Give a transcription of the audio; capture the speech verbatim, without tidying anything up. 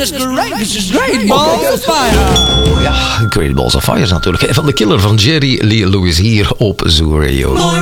is great. This is great balls of fire. Ja, Great Balls of Fire is natuurlijk van de Killer van Jerry Lee Lewis hier op Zoo Radio.